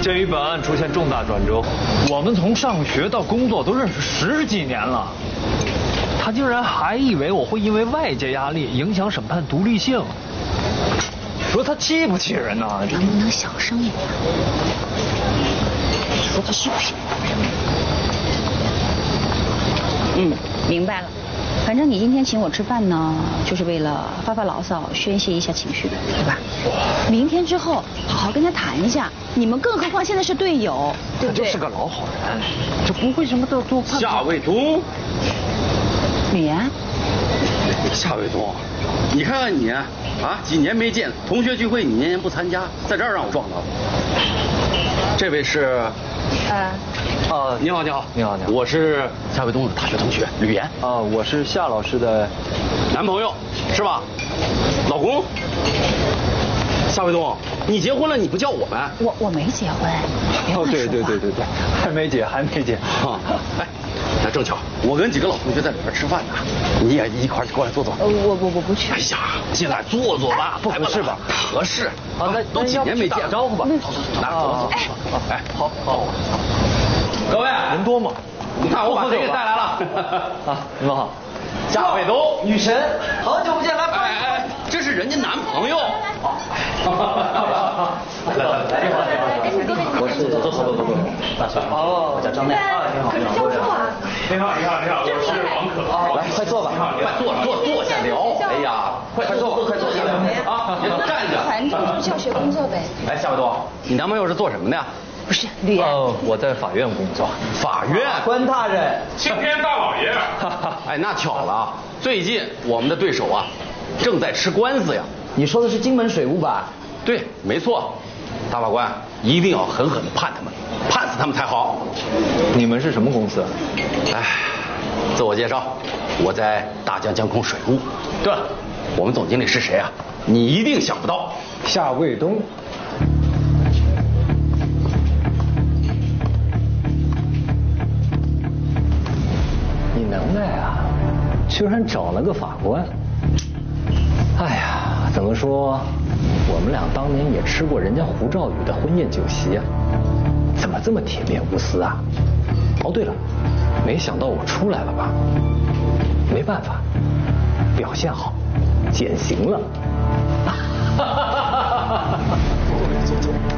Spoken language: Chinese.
鉴于本案出现重大转折，我们从上学到工作都认识10几年了，他竟然还以为我会因为外界压力影响审判独立性，说他气不气人呢？ 能不能小声一点？说他是不是？明白了。反正你今天请我吃饭呢，就是为了发发牢骚，宣泄一下情绪，对吧？明天之后好好跟他谈一下，你们更何况现在是队友，对不对？ 他就是个老好人，就不会什么都做。 夏卫东， 吕岩， 夏卫东，你看看你啊，几年没见，同学聚会你年年不参加，在这儿让我撞到了。这位是？你好，你好， 你好，你好， 我是夏卫东的大学同学吕岩。 我是夏老师的男朋友，是吧？老公。夏卫东，你结婚了，你不叫我们？ 我没结婚。 对，还没结。 哎，那正巧，我跟几个老同学在里边吃饭呢，你也一块过来坐坐。 我不去。 哎呀，进来坐坐吧，不合适吧？合适。 那都几年没见， 打招呼吧。 走。哎，好。各位， 人多吗？ 你看我把这个带来了。 你们好。 夏卫东， 女神，好久不见，来。 哎，这是人家男朋友。来， 我是走，大帅。我叫张亮。你好。 可是教授啊。 你好，我是王可。 来，快坐吧。 快坐下聊。哎呀，快坐下聊啊！别站着。 反正就是教学工作呗。 哎，夏卫东，你男朋友是做什么的呀？ 不是吕岩。 我在法院工作。 法院？ 官大人。 青天大老爷。 哎，那巧了，最近我们的对手啊，正在吃官司呀。 你说的是金门水务吧？ 对，没错。大法官一定要狠狠地判他们，判死他们才好。 你们是什么公司？ 哎，自我介绍，我在大江江控水务。对了，我们总经理是谁啊？你一定想不到。 夏卫东。 你能耐啊，居然找了个法官。哎呀，怎么说，我们俩当年也吃过人家胡兆宇的婚宴酒席啊，怎么这么铁面无私啊？对了，没想到我出来了吧？没办法，表现好，减刑了。